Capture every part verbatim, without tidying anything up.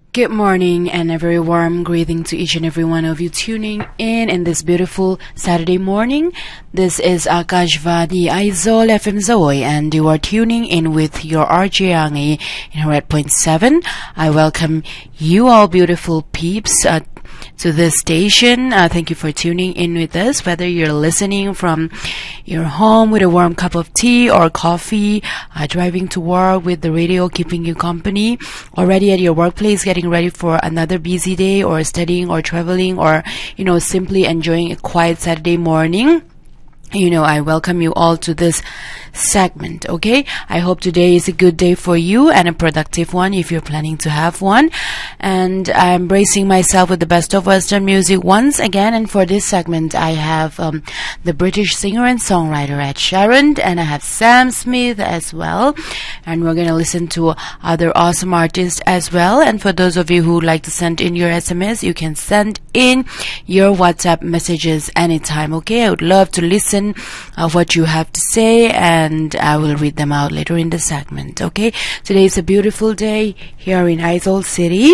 Good morning and a very warm greeting to each and every one of you tuning in in this beautiful Saturday morning. This is Akashvani Aizol F M Zoe and you are tuning in with your R J Angi in one hundred point seven. I welcome you all beautiful peeps uh, to this station. Uh, thank you for tuning in with us, whether you're listening from your home with a warm cup of tea or coffee, uh, driving to work with the radio keeping you company, already at your workplace getting ready for another busy day, or studying or traveling, or you know simply enjoying a quiet Saturday morning. You know, I welcome you all to this segment, okay? I hope today is a good day for you and a productive one if you're planning to have one. And I'm bracing myself with the best of Western music once again. And for this segment, I have um, the British singer and songwriter Ed Sheeran, and I have Sam Smith as well. And we're going to listen to other awesome artists as well. And for those of you who would like to send in your S M S, you can send in your WhatsApp messages anytime, okay? I would love to listen of what you have to say, and I will read them out later in the segment, okay? Today is a beautiful day here in Aizawl City,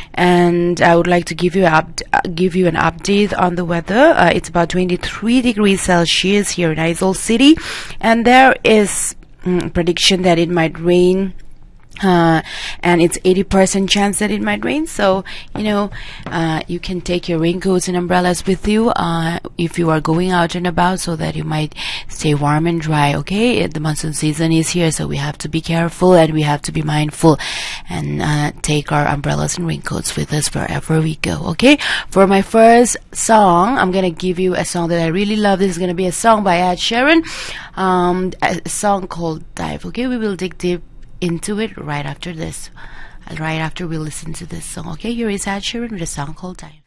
and I would like to give you up give you an update on the weather. Uh, it's about twenty-three degrees Celsius here in Aizawl City, and there is mm, prediction that it might rain. Uh, and it's eighty percent chance that it might rain. So, you know, uh, you can take your raincoats and umbrellas with you, uh, if you are going out and about, so that you might stay warm and dry, okay? The monsoon season is here, so we have to be careful and we have to be mindful and, uh, take our umbrellas and raincoats with us wherever we go, okay? For my first song, I'm gonna give you a song that I really love. This is gonna be a song by Ed Sheeran, um, a song called Dive, okay? We will dig deep into it right after this, right after we listen to this song, okay? Here is Ed Sheeran with a song called Dive.